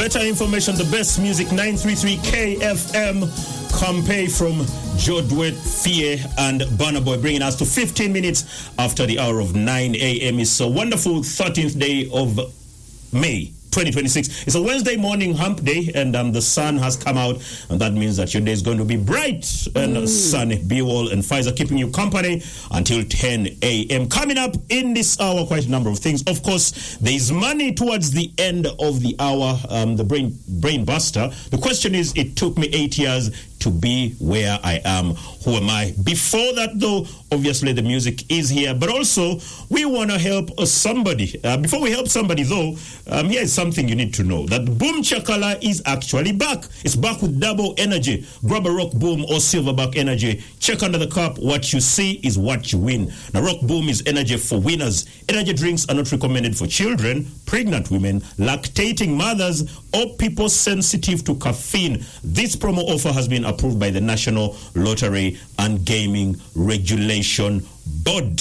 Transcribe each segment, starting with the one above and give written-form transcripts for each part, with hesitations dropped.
Better information, the best music, 933 KFM. Campaign from Jodwet, Fie, and Burna Boy, bringing us to 15 minutes after the hour of 9 a.m. It's a wonderful 13th day of May 2026. It's a Wednesday morning, hump day, and the sun has come out, and that means that your day is going to be bright and sunny. B-Wall and Pfizer keeping you company until 10 a.m. Coming up in this hour, quite a number of things. Of course, there is money towards the end of the hour, the brain buster. The question is, it took me 8 years to be where I am. Who am I? Before that, though, obviously the music is here, but also we want to help somebody. Before we help somebody, though, here is something you need to know, that Boom Chakala is actually back. It's back with double energy. Grab a Rock Boom or Silverback energy. Check under the cup. What you see is what you win. Now, Rock Boom is energy for winners. Energy drinks are not recommended for children, pregnant women, lactating mothers, or people sensitive to caffeine. This promo offer has been approved by the National Lottery and Gaming Regulation Board.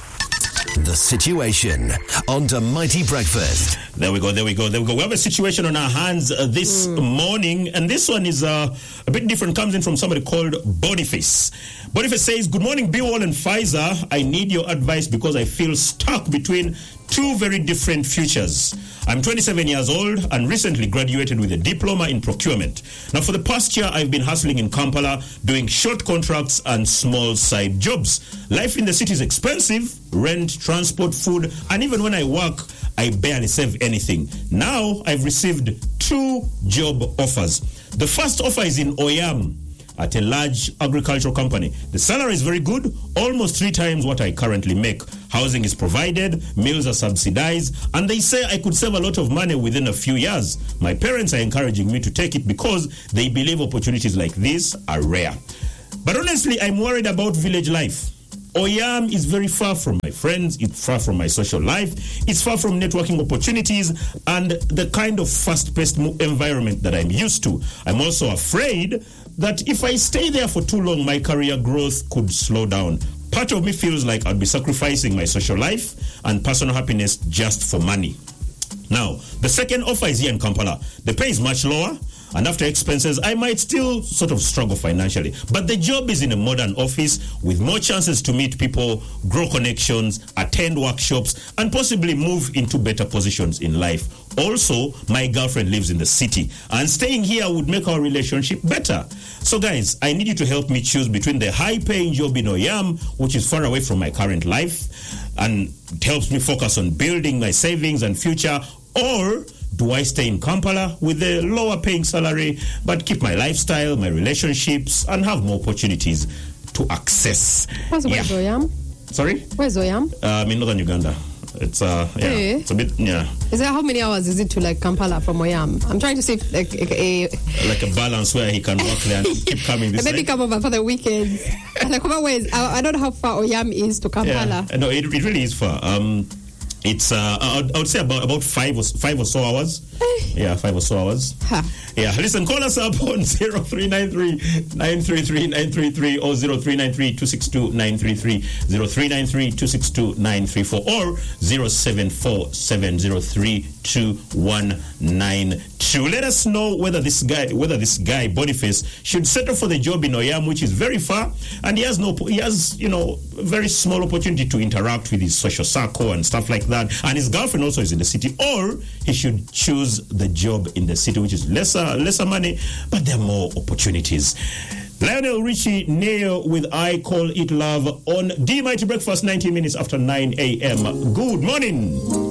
The situation on the Mighty Breakfast. There we go. We have a situation on our hands this morning, and this one is a bit different. Comes in from somebody called Boniface. Boniface says, "Good morning, B-Wall and Pfizer. I need your advice because I feel stuck between two very different futures. I'm 27 years old and recently graduated with a diploma in procurement. Now, for the past year, I've been hustling in Kampala, doing short contracts and small side jobs. Life in the city is expensive, rent, transport, food, and even when I work, I barely save anything. Now, I've received 2 job offers. The first offer is in Oyam, at a large agricultural company. The salary is very good, almost 3 times what I currently make. Housing is provided, meals are subsidized, and they say I could save a lot of money within a few years. My parents are encouraging me to take it because they believe opportunities like this are rare. But honestly, I'm worried about village life. Oyam is very far from my friends, it's far from my social life, it's far from networking opportunities and the kind of fast-paced environment that I'm used to. I'm also afraid that if I stay there for too long, my career growth could slow down. Part of me feels like I'd be sacrificing my social life and personal happiness just for money." Now, the second offer is here in Kampala. The pay is much lower, and after expenses, I might still sort of struggle financially. But the job is in a modern office with more chances to meet people, grow connections, attend workshops, and possibly move into better positions in life. Also, my girlfriend lives in the city, and staying here would make our relationship better. So guys, I need you to help me choose between the high-paying job in Oyam, which is far away from my current life, and it helps me focus on building my savings and future, or do I stay in Kampala with a lower paying salary but keep my lifestyle, my relationships, and have more opportunities to access? Where's Oyam? Sorry? Where's Oyam? In northern Uganda. It's it's a bit Is there how many hours is it to like Kampala from Oyam? I'm trying to see if, like a balance where he can work there and keep coming this maybe come over for the weekends. Like I don't know how far Oyam is to Kampala. Yeah. No, it really is far. It's I would say about 5 or so hours. Yeah, 5 or so hours. Huh. Yeah, listen, call us up on 0393-933-933 or 0393-262-933, 0393-262-934 or 0747032192. Let us know whether this guy Boniface should settle for the job in Oyam, which is very far, and he has very small opportunity to interact with his social circle and stuff like that, and his girlfriend also is in the city, or he should choose the job in the city, which is lesser money, but there are more opportunities. Lionel Richie Neo with I Call It Love on D Mighty Breakfast, 19 minutes after 9 a.m. Good morning.